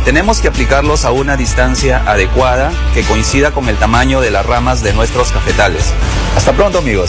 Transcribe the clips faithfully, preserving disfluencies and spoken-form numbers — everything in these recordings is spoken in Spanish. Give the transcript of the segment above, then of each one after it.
Tenemos que aplicarlos a una distancia adecuada que coincida con el tamaño de las ramas de nuestros cafetales. Hasta pronto, amigos.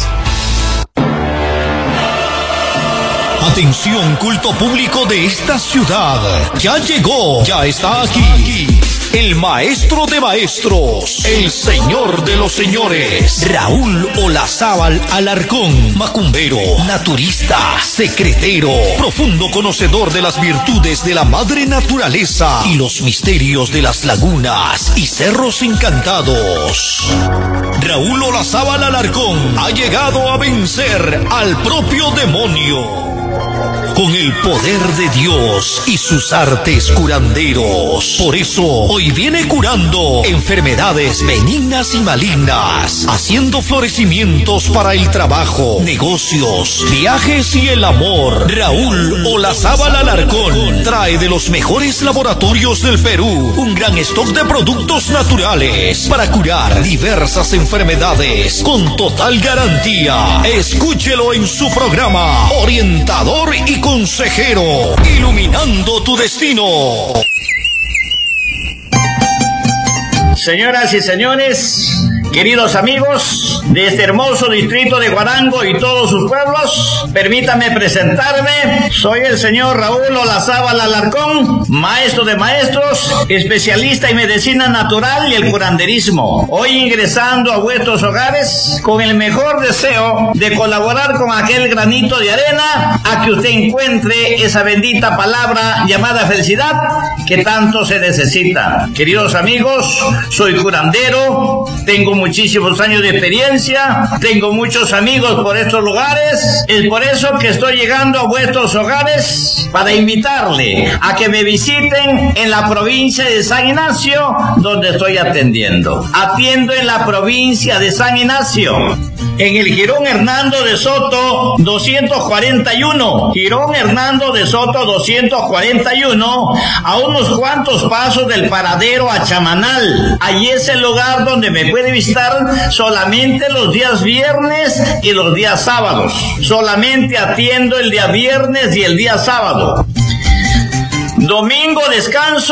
Atención, culto público de esta ciudad. Ya llegó, ya está aquí. El maestro de maestros, el señor de los señores, Raúl Olazábal Alarcón, macumbero, naturista, secretero, profundo conocedor de las virtudes de la madre naturaleza y los misterios de las lagunas y cerros encantados. Raúl Olazábal Alarcón ha llegado a vencer al propio demonio con el poder de Dios y sus artes curanderos. Por eso, hoy viene curando enfermedades benignas y malignas, haciendo florecimientos para el trabajo, negocios, viajes y el amor. Raúl Olazábal Alarcón trae de los mejores laboratorios del Perú un gran stock de productos naturales para curar diversas enfermedades con total garantía. Escúchelo en su programa Orientador y Consejero, iluminando tu destino. Señoras y señores, queridos amigos de este hermoso distrito de Guarango y todos sus pueblos, permítanme presentarme. Soy el señor Raúl Olazábal Alarcón, maestro de maestros, especialista en medicina natural y el curanderismo. Hoy ingresando a vuestros hogares con el mejor deseo de colaborar con aquel granito de arena a que usted encuentre esa bendita palabra llamada felicidad que tanto se necesita. Queridos amigos, soy curandero, tengo muchísimos años de experiencia, tengo muchos amigos por estos lugares. Es por eso que estoy llegando a vuestros hogares para invitarle a que me visiten en la provincia de San Ignacio, donde estoy atendiendo. Atiendo en la provincia de San Ignacio, en el Jirón Hernando de Soto doscientos cuarenta y uno. Jirón Hernando de Soto doscientos cuarenta y uno, a unos cuantos pasos del paradero a Chamanal. Allí es el lugar donde me puede visitar solamente los días viernes y los días sábados. Solamente atiendo el día viernes y el día sábado. Domingo descanso,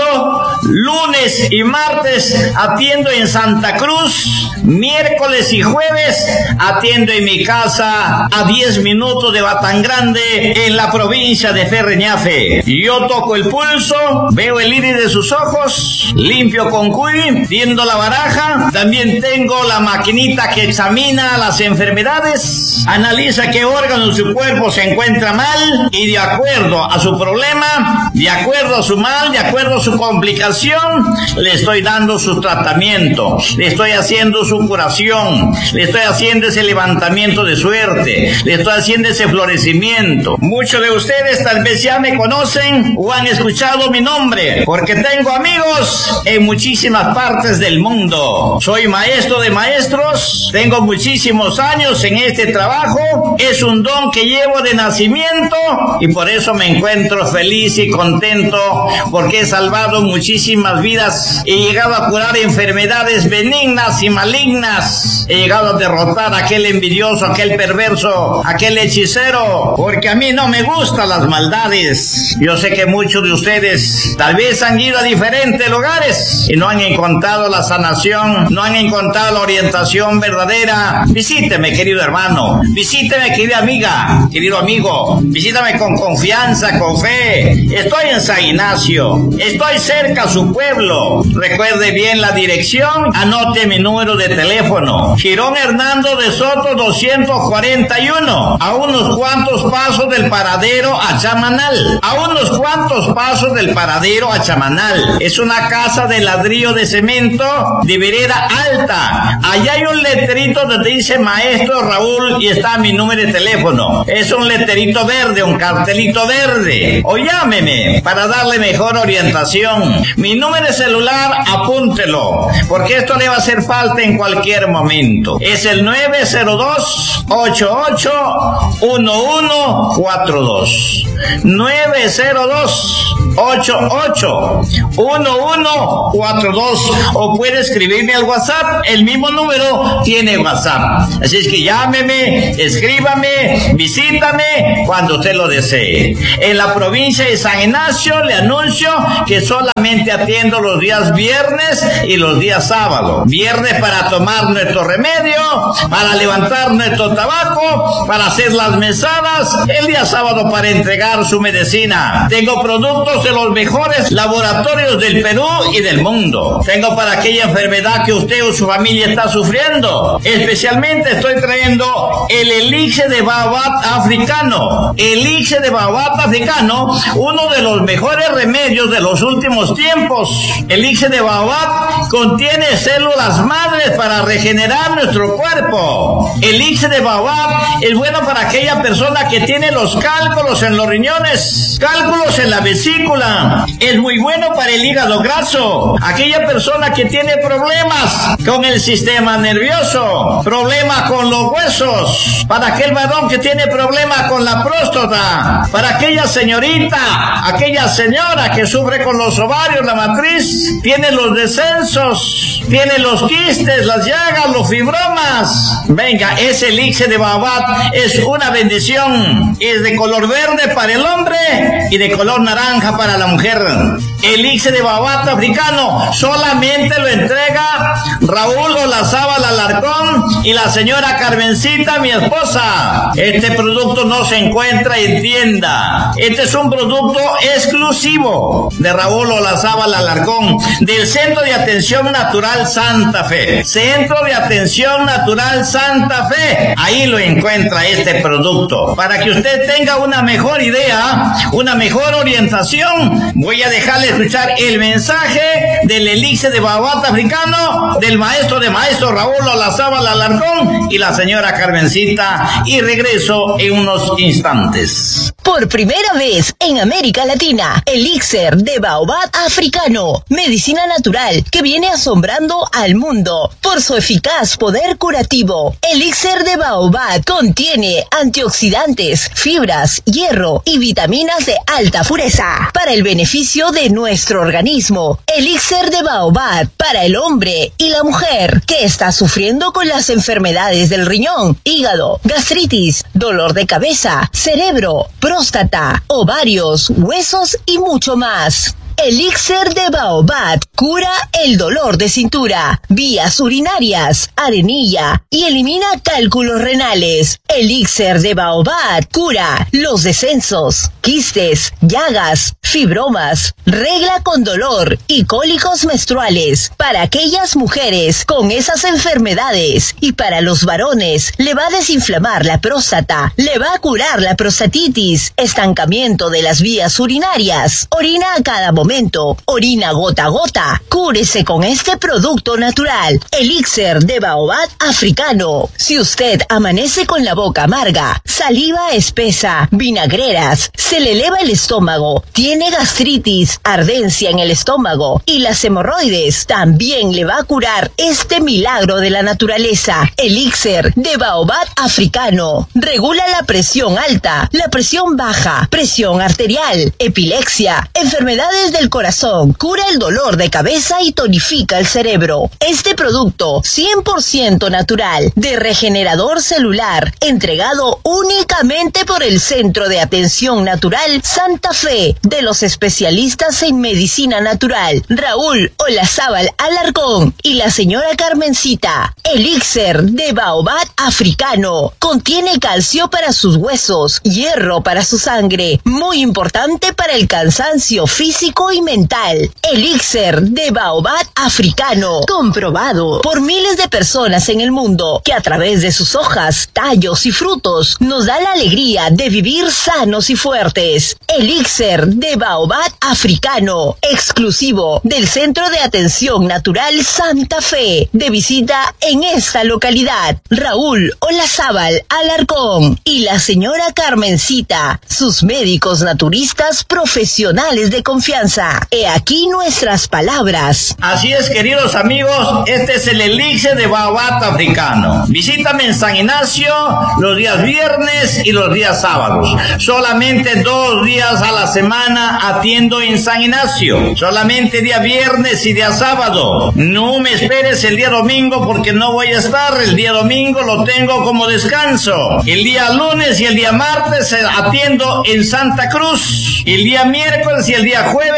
lunes y martes atiendo en Santa Cruz, miércoles y jueves atiendo en mi casa a diez minutos de Batangrande, en la provincia de Ferreñafe. Yo toco el pulso, veo el iris de sus ojos, limpio con cuy, tiendo la baraja, también tengo la maquinita que examina las enfermedades, analiza qué órgano de su cuerpo se encuentra mal y de acuerdo a su problema, de acuerdo a su mal, de acuerdo a su complicación, le estoy dando su tratamiento, le estoy haciendo su curación, le estoy haciendo ese levantamiento de suerte, le estoy haciendo ese florecimiento. Muchos de ustedes tal vez ya me conocen o han escuchado mi nombre, porque tengo amigos en muchísimas partes del mundo. Soy maestro de maestros, tengo muchísimos años en este trabajo, es un don que llevo de nacimiento y por eso me encuentro feliz y contento, porque he salvado muchísimas vidas, he llegado a curar enfermedades benignas y malignas, he llegado a derrotar a aquel envidioso, aquel perverso, aquel hechicero, porque a mí no me gustan las maldades. Yo sé que muchos de ustedes tal vez han ido a diferentes lugares y no han encontrado la sanación, no han encontrado la orientación verdadera. Visíteme, querido hermano, visíteme, querida amiga, querido amigo, visítame con confianza, con fe. Estoy en San Ignacio, estoy cerca a su pueblo. Recuerde bien la dirección, anote mi número de teléfono: Jirón Hernando de Soto doscientos cuarenta y uno, a unos cuantos pasos del paradero a Chamanal, a unos cuantos pasos del paradero a Chamanal. Es una casa de ladrillo de cemento de vereda alta. Allá hay un letrerito donde dice Maestro Raúl y está mi número de teléfono. Es un letrerito verde, un cartelito verde. O llámeme para darle mejor orientación. Mi número de celular, apúntelo, porque esto le va a hacer falta en cualquier momento. Es el nueve cero dos, ocho ocho, uno uno cuatro dos. nueve cero dos, ocho ocho, uno uno cuatro dos. O puede escribirme al WhatsApp, el mismo número tiene WhatsApp. Así es que llámeme, escríbame, visítame cuando usted lo desee. En la provincia de San Ignacio le anuncio que solamente solamente atiendo los días viernes y los días sábados. Viernes para tomar nuestro remedio, para levantar nuestro tabaco, para hacer las mesadas. El día sábado para entregar su medicina. Tengo productos de los mejores laboratorios del Perú y del mundo. Tengo para aquella enfermedad que usted o su familia está sufriendo. Especialmente estoy trayendo el elixir de baobab africano. Elixir de baobab africano, uno de los mejores remedios de los últimos tiempos. Elixir de baobab contiene células madres para regenerar nuestro cuerpo. Elixir de baobab es bueno para aquella persona que tiene los cálculos en los riñones, cálculos en la vesícula. Es muy bueno para el hígado graso. Aquella persona que tiene problemas con el sistema nervioso, problemas con los huesos, para aquel varón que tiene problemas con la próstata, para aquella señorita, aquella señora que sufre con los ovarios, la matriz, tiene los descensos, tiene los quistes, las llagas, los fibromas. Venga, ese elixir de baobab es una bendición. Es de color verde para el hombre y de color naranja para la mujer. Elixir de baobab africano solamente lo entrega Raúl Olazábal Alarcón y la señora Carmencita, mi esposa. Este producto no se encuentra en tienda. Este es un producto exclusivo de Raúl Olazábal Alarcón, del Centro de Atención Natural Santa Fe. Centro de Atención Natural Santa Fe. Ahí lo encuentra este producto. Para que usted tenga una mejor idea, una mejor orientación, voy a dejarle escuchar el mensaje del elixir de baobab africano del maestro de maestro Raúl Olazábal Alarcón y la señora Carmencita, y regreso en unos instantes. Por primera vez en América Latina, elixir de baobab africano, medicina natural que viene asombrando al mundo por su eficaz poder curativo. Elixir de baobab contiene antioxidantes, fibras, hierro y vitaminas de alta pureza para el beneficio de nuestro organismo. Elixir de baobab para el hombre y la mujer que está sufriendo con las enfermedades del riñón, hígado, gastritis, dolor de cabeza, cerebro, próstata, ovarios, huesos y mucho más. Elixir de baobab cura el dolor de cintura, vías urinarias, arenilla y elimina cálculos renales. Elixir de baobab cura los descensos, quistes, llagas, fibromas, regla con dolor y cólicos menstruales. Para aquellas mujeres con esas enfermedades y para los varones, le va a desinflamar la próstata, le va a curar la prostatitis, estancamiento de las vías urinarias, orina a cada momento. Momento, orina gota a gota. Cúrese con este producto natural, elixir de baobab africano. Si usted amanece con la boca amarga, saliva espesa, vinagreras, se le eleva el estómago, tiene gastritis, ardencia en el estómago y las hemorroides, también le va a curar este milagro de la naturaleza, elixir de baobab africano. Regula la presión alta, la presión baja, presión arterial, epilepsia, enfermedades del corazón, cura el dolor de cabeza y tonifica el cerebro. Este producto cien por ciento natural, de regenerador celular, entregado únicamente por el Centro de Atención Natural Santa Fe, de los especialistas en medicina natural, Raúl Olazábal Alarcón y la señora Carmencita. Elixir de baobab africano, contiene calcio para sus huesos, hierro para su sangre, muy importante para el cansancio físico y mental. Elixir de baobab africano, comprobado por miles de personas en el mundo, que a través de sus hojas, tallos y frutos nos da la alegría de vivir sanos y fuertes. Elixir de baobab africano, exclusivo del Centro de Atención Natural Santa Fe, de visita en esta localidad. Raúl Olazábal Alarcón y la señora Carmencita, sus médicos naturistas profesionales de confianza. He aquí nuestras palabras. Así es, queridos amigos, este es el elixir de baobab africano. Visítame en San Ignacio los días viernes y los días sábados. Solamente dos días a la semana atiendo en San Ignacio. Solamente día viernes y día sábado. No me esperes el día domingo porque no voy a estar. El día domingo lo tengo como descanso. El día lunes y el día martes atiendo en Santa Cruz. El día miércoles y el día jueves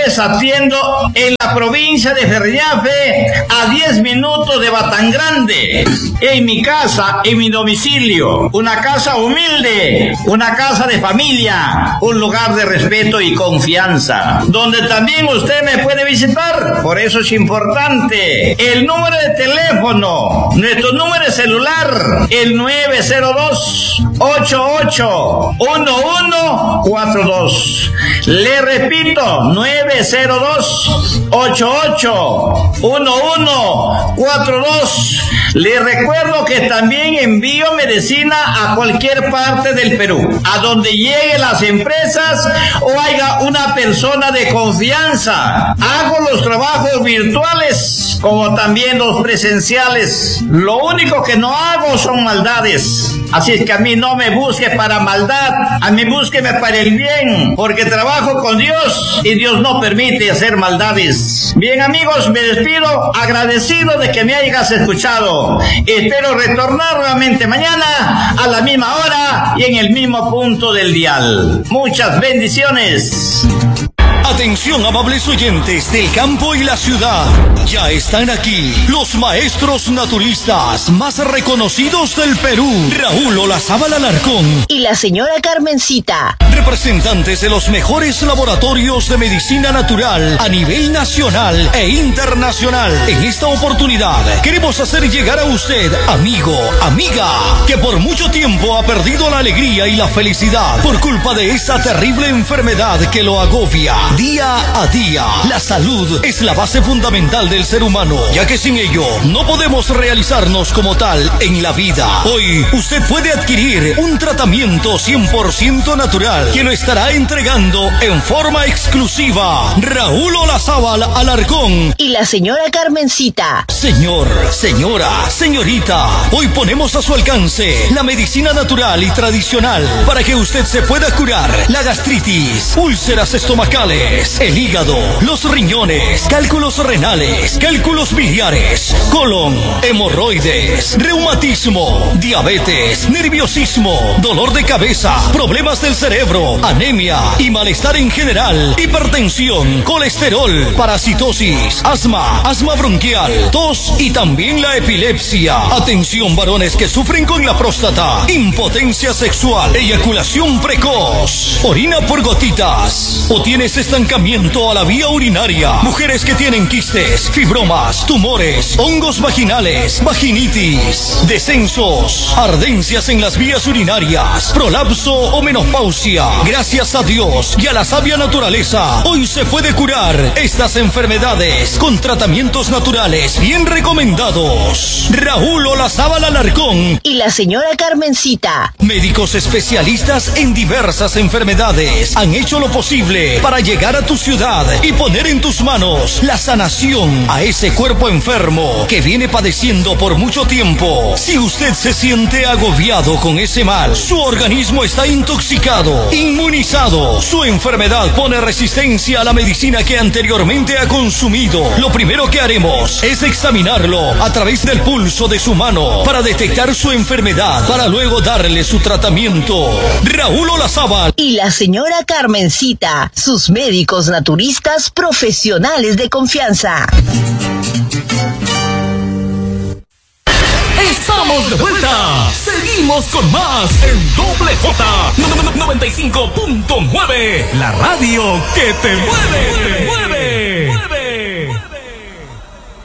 les atiendo en la provincia de Ferreñafe, a diez minutos de Batangrande, en mi casa, en mi domicilio, una casa humilde, una casa de familia, un lugar de respeto y confianza, donde también usted me puede visitar. Por eso es importante el número de teléfono, nuestro número de celular, el nueve cero dos, ocho ocho, uno uno cuatro dos. Le repito, nueve cero dos, ocho ocho, uno uno cuatro dos. Le recuerdo que también envío medicina a cualquier parte del Perú, a donde lleguen las empresas o haya una persona de confianza. Hago los trabajos virtuales como también los presenciales. Lo único que no hago son maldades. Así es que a mí no me busque para maldad, a mí búsqueme para el bien, porque trabajo con Dios y Dios no permite hacer maldades. Bien, amigos, me despido agradecido de que me hayas escuchado. Espero retornar nuevamente mañana a la misma hora y en el mismo punto del dial. Muchas bendiciones. Atención, amables oyentes del campo y la ciudad. Ya están aquí los maestros naturistas más reconocidos del Perú. Raúl Olazábal Alarcón y la señora Carmencita, representantes de los mejores laboratorios de medicina natural a nivel nacional e internacional. En esta oportunidad queremos hacer llegar a usted, amigo, amiga, que por mucho tiempo ha perdido la alegría y la felicidad por culpa de esa terrible enfermedad que lo agobia día a día. La salud es la base fundamental del ser humano, ya que sin ello no podemos realizarnos como tal en la vida. Hoy usted puede adquirir un tratamiento cien por ciento natural que lo estará entregando en forma exclusiva Raúl Olazábal Alarcón y la señora Carmencita. Señor, señora, señorita, hoy ponemos a su alcance la medicina natural y tradicional para que usted se pueda curar la gastritis, úlceras estomacales, el hígado, los riñones, cálculos renales, cálculos biliares, colon, hemorroides, reumatismo, diabetes, nerviosismo, dolor de cabeza, problemas del cerebro, anemia y malestar en general, hipertensión, colesterol, parasitosis, asma, asma bronquial, tos y también la epilepsia. Atención, varones que sufren con la próstata, impotencia sexual, eyaculación precoz, orina por gotitas o tienes estancamiento a la vía urinaria, mujeres que tienen quistes, fibromas, tumores, hongos vaginales, vaginitis, descensos, ardencias en las vías urinarias, prolapso o menopausia. Gracias a Dios y a la sabia naturaleza, hoy se puede curar estas enfermedades con tratamientos naturales bien recomendados. Raúl Olazábal Alarcón y la señora Carmencita, médicos especialistas en diversas enfermedades, han hecho lo posible para llegar a tu ciudad y poner en tus manos la sanación a ese cuerpo enfermo que viene padeciendo por mucho tiempo. Si usted se siente agobiado con ese mal, su organismo está intoxicado, inmunizado, su enfermedad pone resistencia a la medicina que anteriormente ha consumido, lo primero que haremos es examinarlo a través del pulso de su mano para detectar su enfermedad, para luego darle su tratamiento. Raúl Olazábal y la señora Carmencita, sus médicos naturistas profesionales de confianza. Estamos de vuelta. Seguimos con más en Doble J noventa y cinco punto nueve, la radio que te mueve, te mueve.